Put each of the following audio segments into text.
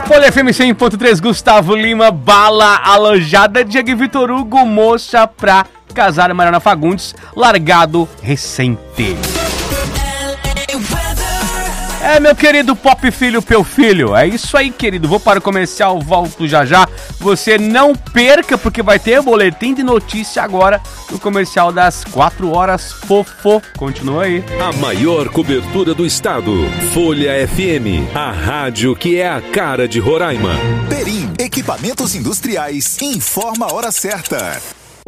Folha FM 100.3, Gustavo Lima, bala alojada, Diego Vitor Hugo, moça pra casar, Mariana Fagundes, largado recente. Meu querido Pop Filho, Peu Filho, é isso aí, querido. Vou para o comercial, volto já já. Você não perca, porque vai ter boletim de notícia agora no comercial das 4 horas, fofo. Continua aí. A maior cobertura do estado. Folha FM, a rádio que é a cara de Roraima. Perim, equipamentos industriais, informa a hora certa.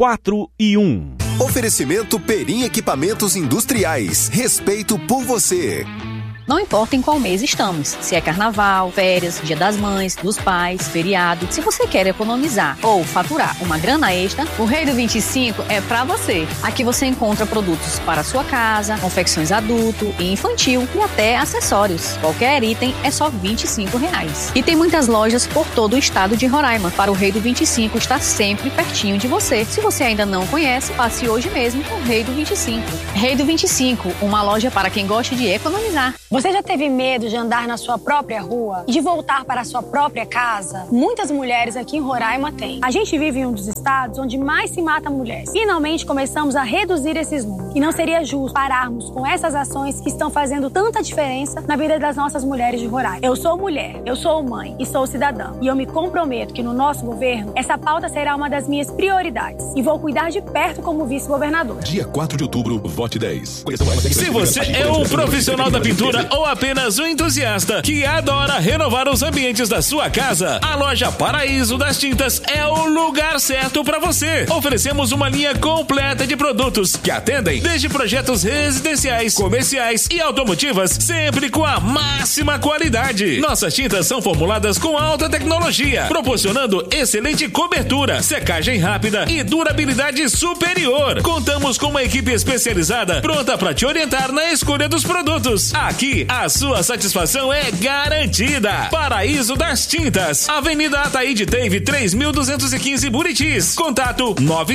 4:01. Oferecimento Perim Equipamentos Industriais. Respeito por você. Não importa em qual mês estamos, se é carnaval, férias, dia das mães, dos pais, feriado. Se você quer economizar ou faturar uma grana extra, o Rei do 25 é pra você. Aqui você encontra produtos para sua casa, confecções adulto e infantil e até acessórios. Qualquer item é só R$25. E tem muitas lojas por todo o estado de Roraima. Para o Rei do 25 estar sempre pertinho de você. Se você ainda não conhece, passe hoje mesmo no Rei do 25. Rei do 25, uma loja para quem gosta de economizar. Você já teve medo de andar na sua própria rua e de voltar para a sua própria casa? Muitas mulheres aqui em Roraima têm. A gente vive em um dos estados onde mais se mata mulheres. Finalmente começamos a reduzir esses números. E não seria justo pararmos com essas ações que estão fazendo tanta diferença na vida das nossas mulheres de Roraima. Eu sou mulher, eu sou mãe e sou cidadã. E eu me comprometo que no nosso governo, essa pauta será uma das minhas prioridades. E vou cuidar de perto como vice-governador. Dia 4 de outubro, vote 10. Se você é um profissional da pintura ou apenas um entusiasta que adora renovar os ambientes da sua casa, a loja Paraíso das Tintas é o lugar certo para você. Oferecemos uma linha completa de produtos que atendem desde projetos residenciais, comerciais e automotivas, sempre com a máxima qualidade. Nossas tintas são formuladas com alta tecnologia, proporcionando excelente cobertura, secagem rápida e durabilidade superior. Contamos com uma equipe especializada pronta para te orientar na escolha dos produtos. Aqui, a sua satisfação é garantida. Paraíso das Tintas, Avenida Ataíde Teve 3215 Buritis. Contato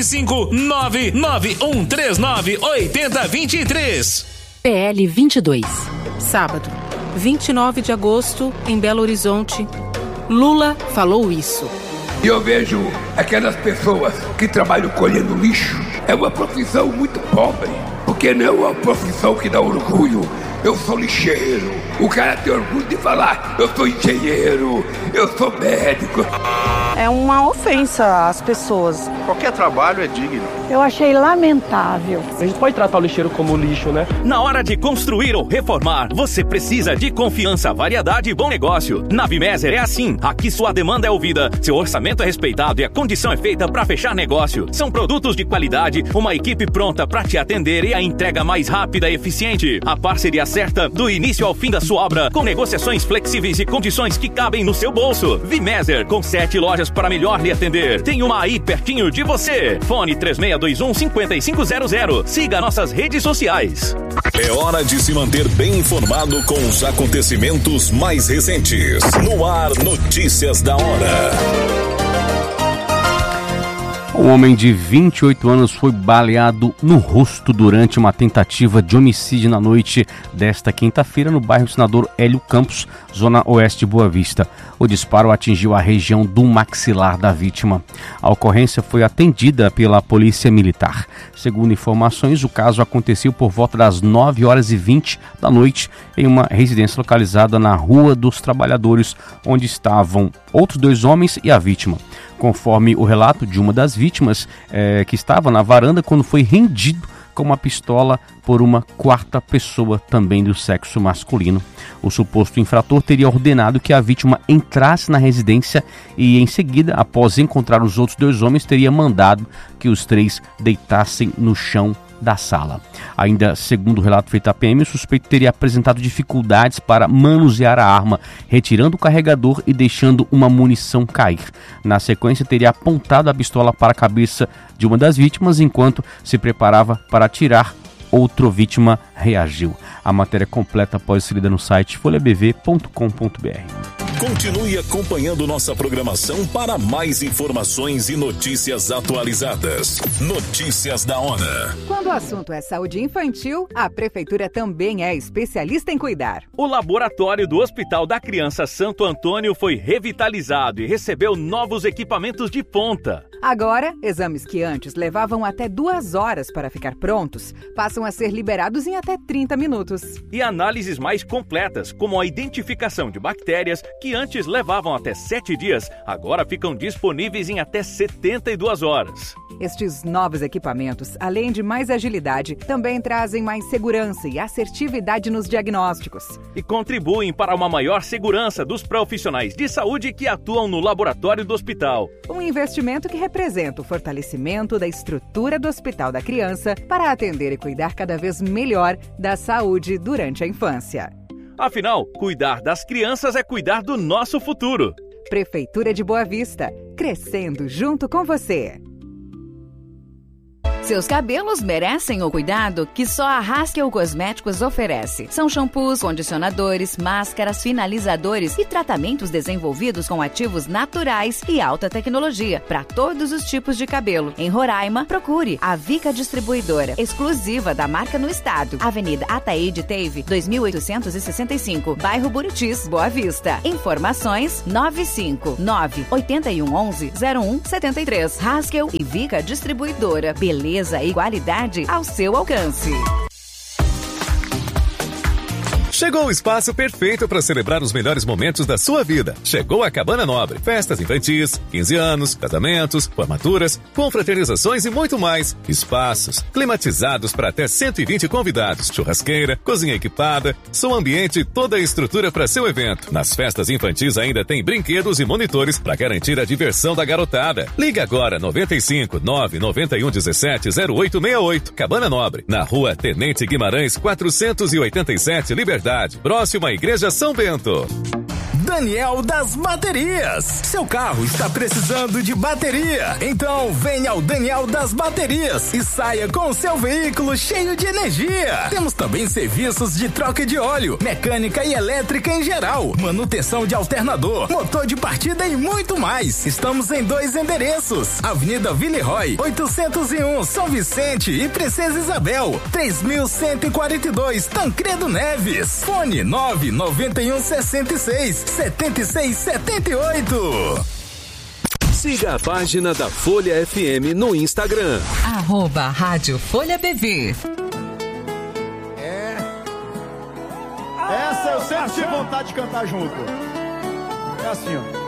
95991398023. PL 22. Sábado, 29 de agosto, em Belo Horizonte. Lula falou isso. E eu vejo aquelas pessoas que trabalham colhendo lixo. É uma profissão muito pobre, porque não é uma profissão que dá orgulho. Eu sou lixeiro. O cara tem orgulho de falar, eu sou engenheiro, eu sou médico. É uma ofensa às pessoas. Qualquer trabalho é digno. Eu achei lamentável. A gente pode tratar o lixeiro como lixo, né? Na hora de construir ou reformar, você precisa de confiança, variedade e bom negócio. Na Vimeser é assim. Aqui sua demanda é ouvida, seu orçamento é respeitado e a condição é feita para fechar negócio. São produtos de qualidade, uma equipe pronta para te atender e a entrega mais rápida e eficiente. A parceria certa do início ao fim da sua obra, com negociações flexíveis e condições que cabem no seu bolso. Vimeser, com 7 lojas para melhor lhe atender. Tem uma aí pertinho de você. Fone 3621-5500. Siga nossas redes sociais. É hora de se manter bem informado com os acontecimentos mais recentes. No ar, notícias da hora. Um homem de 28 anos foi baleado no rosto durante uma tentativa de homicídio na noite desta quinta-feira no bairro Senador Hélio Campos, zona oeste de Boa Vista. O disparo atingiu a região do maxilar da vítima. A ocorrência foi atendida pela Polícia Militar. Segundo informações, o caso aconteceu por volta das 9h20 da noite em uma residência localizada na Rua dos Trabalhadores, onde estavam outros 2 homens e a vítima. Conforme o relato de uma das vítimas, que estava na varanda quando foi rendido com uma pistola por uma 4ª pessoa, também do sexo masculino. O suposto infrator teria ordenado que a vítima entrasse na residência e, em seguida, após encontrar os outros 2 homens, teria mandado que os 3 deitassem no chão da sala. Ainda segundo o relato feito à PM, o suspeito teria apresentado dificuldades para manusear a arma, retirando o carregador e deixando uma munição cair. Na sequência, teria apontado a pistola para a cabeça de uma das vítimas enquanto se preparava para atirar. Outra vítima reagiu. A matéria completa pode ser lida no site folhabv.com.br. Continue acompanhando nossa programação para mais informações e notícias atualizadas. Notícias da hora. Quando o assunto é saúde infantil, a Prefeitura também é especialista em cuidar. O laboratório do Hospital da Criança Santo Antônio foi revitalizado e recebeu novos equipamentos de ponta. Agora, exames que antes levavam até 2 horas para ficar prontos, passam a ser liberados em até 30 minutos. E análises mais completas, como a identificação de bactérias, que antes levavam até 7 dias, agora ficam disponíveis em até 72 horas. Estes novos equipamentos, além de mais agilidade, também trazem mais segurança e assertividade nos diagnósticos. E contribuem para uma maior segurança dos profissionais de saúde que atuam no laboratório do hospital. Um investimento que representa o fortalecimento da estrutura do Hospital da Criança para atender e cuidar cada vez melhor da saúde durante a infância. Afinal, cuidar das crianças é cuidar do nosso futuro. Prefeitura de Boa Vista, crescendo junto com você. Seus cabelos merecem o cuidado que só a Haskell Cosméticos oferece. São shampoos, condicionadores, máscaras, finalizadores e tratamentos desenvolvidos com ativos naturais e alta tecnologia para todos os tipos de cabelo. Em Roraima, procure a Vica Distribuidora, exclusiva da marca no estado. Avenida Ataíde Teve, 2865, bairro Buritis, Boa Vista. Informações 959-8111-0173. Haskell e Vica Distribuidora. Beleza e qualidade ao seu alcance. Chegou o espaço perfeito para celebrar os melhores momentos da sua vida. Chegou a Cabana Nobre. Festas infantis, 15 anos, casamentos, formaturas, confraternizações e muito mais. Espaços climatizados para até 120 convidados. Churrasqueira, cozinha equipada, som ambiente e toda a estrutura para seu evento. Nas festas infantis ainda tem brinquedos e monitores para garantir a diversão da garotada. Ligue agora 95 991 17 0868. Cabana Nobre, na Rua Tenente Guimarães 487, Liberdade. Próximo à Igreja São Bento. Daniel das Baterias. Seu carro está precisando de bateria? Então venha ao Daniel das Baterias e saia com o seu veículo cheio de energia. Temos também serviços de troca de óleo, mecânica e elétrica em geral, manutenção de alternador, motor de partida e muito mais. Estamos em 2 endereços: Avenida Villeroy, 801, São Vicente e Princesa Isabel, 3142, Tancredo Neves. Fone 99166 7678. Siga a página da Folha FM no Instagram. @Rádio Folha BV. Essa eu sempre tive vontade de cantar junto. É assim, ó.